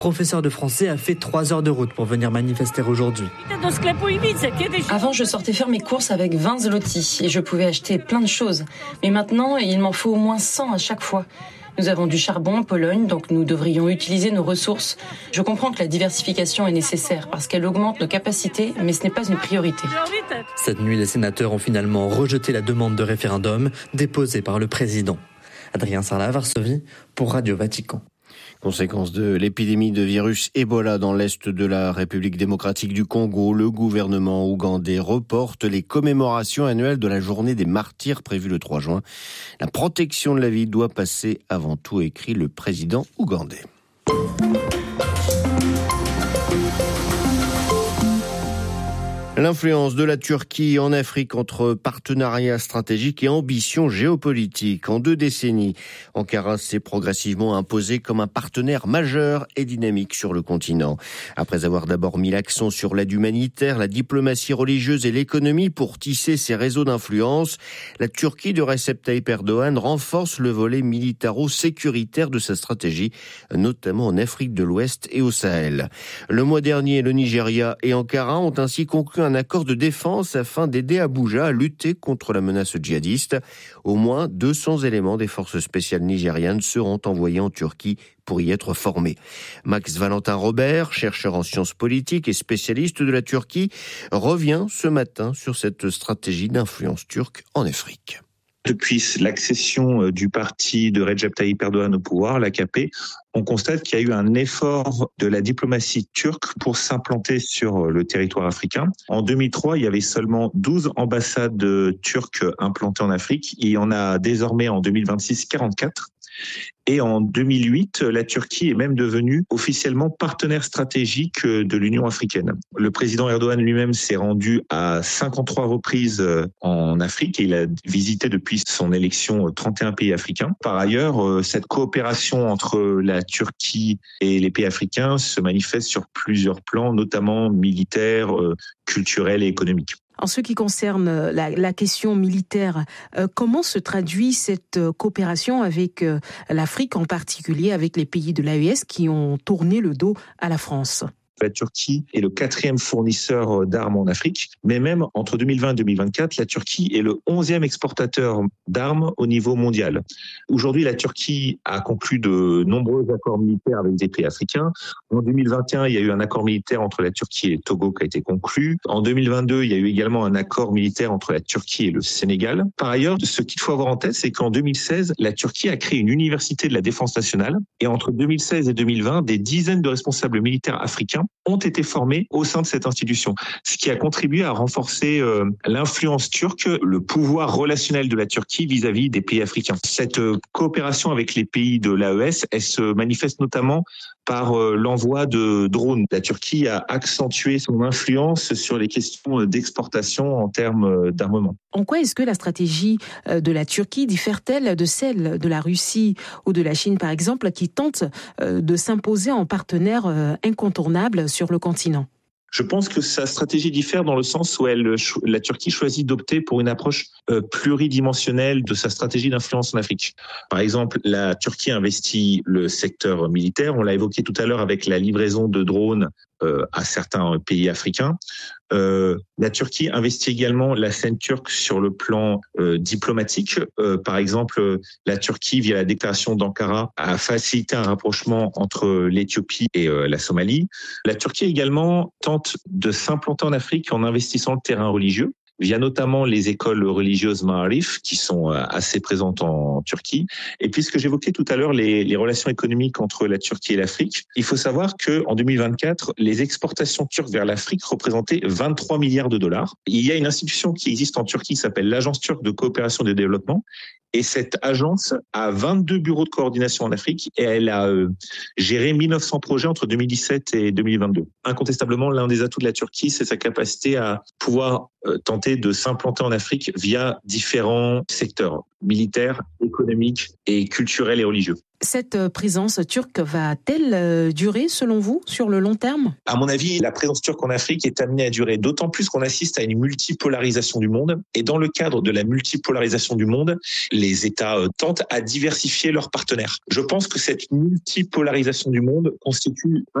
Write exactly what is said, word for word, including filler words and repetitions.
Professeur de français a fait trois heures de route pour venir manifester aujourd'hui. Avant, je sortais faire mes courses avec vingt zlotys et je pouvais acheter plein de choses. Mais maintenant, il m'en faut au moins cent à chaque fois. Nous avons du charbon en Pologne, donc nous devrions utiliser nos ressources. Je comprends que la diversification est nécessaire parce qu'elle augmente nos capacités, mais ce n'est pas une priorité. Cette nuit, les sénateurs ont finalement rejeté la demande de référendum déposée par le président. Adrien Sarlat, Varsovie, pour Radio Vatican. Conséquence de l'épidémie de virus Ebola dans l'est de la République démocratique du Congo, le gouvernement ougandais reporte les commémorations annuelles de la journée des martyrs prévue le trois juin. La protection de la vie doit passer avant tout, écrit le président ougandais. L'influence de la Turquie en Afrique entre partenariat stratégique et ambition géopolitique. En deux décennies, Ankara s'est progressivement imposé comme un partenaire majeur et dynamique sur le continent. Après avoir d'abord mis l'accent sur l'aide humanitaire, la diplomatie religieuse et l'économie pour tisser ses réseaux d'influence, la Turquie de Recep Tayyip Erdogan renforce le volet militaro-sécuritaire de sa stratégie, notamment en Afrique de l'Ouest et au Sahel. Le mois dernier, le Nigeria et Ankara ont ainsi conclu un accord de défense afin d'aider Abuja à lutter contre la menace djihadiste. Au moins deux cents éléments des forces spéciales nigérianes seront envoyés en Turquie pour y être formés. Max Valentin Robert, chercheur en sciences politiques et spécialiste de la Turquie, revient ce matin sur cette stratégie d'influence turque en Afrique. Depuis l'accession du parti de Recep Tayyip Erdogan au pouvoir, l'A K P, on constate qu'il y a eu un effort de la diplomatie turque pour s'implanter sur le territoire africain. En deux mille trois, il y avait seulement douze ambassades turques implantées en Afrique. Il y en a désormais en deux mille vingt-six quarante-quatre. Et en deux mille huit, la Turquie est même devenue officiellement partenaire stratégique de l'Union africaine. Le président Erdogan lui-même s'est rendu à cinquante-trois reprises en Afrique et il a visité depuis son élection trente et un pays africains. Par ailleurs, cette coopération entre la Turquie et les pays africains se manifeste sur plusieurs plans, notamment militaires, culturels et économiques. En ce qui concerne la, la question militaire, euh, comment se traduit cette coopération avec euh, l'Afrique, en particulier avec les pays de l'A E S qui ont tourné le dos à la France ? La Turquie est le quatrième fournisseur d'armes en Afrique, mais même entre deux mille vingt et deux mille vingt-quatre, la Turquie est le onzième exportateur d'armes au niveau mondial. Aujourd'hui, la Turquie a conclu de nombreux accords militaires avec des pays africains. En deux mille vingt et un, il y a eu un accord militaire entre la Turquie et le Togo qui a été conclu. En deux mille vingt-deux, il y a eu également un accord militaire entre la Turquie et le Sénégal. Par ailleurs, ce qu'il faut avoir en tête, c'est qu'en deux mille seize, la Turquie a créé une université de la défense nationale. Et entre deux mille seize et deux mille vingt, des dizaines de responsables militaires africains ont été formés au sein de cette institution, ce qui a contribué à renforcer euh, l'influence turque, le pouvoir relationnel de la Turquie vis-à-vis des pays africains. Cette euh, coopération avec les pays de l'A E S, elle se manifeste notamment par euh, l'envoi de drones. La Turquie a accentué son influence sur les questions d'exportation en termes d'armement. En quoi est-ce que la stratégie de la Turquie diffère-t-elle de celle de la Russie ou de la Chine, par exemple, qui tentent de s'imposer en partenaire incontournable sur le continent ? Je pense que sa stratégie diffère dans le sens où elle, la Turquie choisit d'opter pour une approche pluridimensionnelle de sa stratégie d'influence en Afrique. Par exemple, la Turquie investit le secteur militaire. On l'a évoqué tout à l'heure avec la livraison de drones euh, à certains pays africains. Euh, la Turquie investit également la scène turque sur le plan euh, diplomatique. Euh, par exemple, la Turquie, via la déclaration d'Ankara, a facilité un rapprochement entre l'Éthiopie et euh, la Somalie. La Turquie également tente de s'implanter en Afrique en investissant le terrain religieux, via notamment les écoles religieuses Ma'arif qui sont assez présentes en Turquie. Et puisque j'évoquais tout à l'heure les, les relations économiques entre la Turquie et l'Afrique, il faut savoir qu'en deux mille vingt-quatre, les exportations turques vers l'Afrique représentaient vingt-trois milliards de dollars. Il y a une institution qui existe en Turquie qui s'appelle l'Agence turque de coopération et de développement. Et cette agence a vingt-deux bureaux de coordination en Afrique et elle a euh, géré mille neuf cents projets entre deux mille dix-sept et deux mille vingt-deux. Incontestablement, l'un des atouts de la Turquie, c'est sa capacité à pouvoir euh, tenter de s'implanter en Afrique via différents secteurs militaires, économiques et culturels et religieux. Cette présence turque va-t-elle durer, selon vous, sur le long terme ? À mon avis, la présence turque en Afrique est amenée à durer, d'autant plus qu'on assiste à une multipolarisation du monde. Et dans le cadre de la multipolarisation du monde, les États tentent à diversifier leurs partenaires. Je pense que cette multipolarisation du monde constitue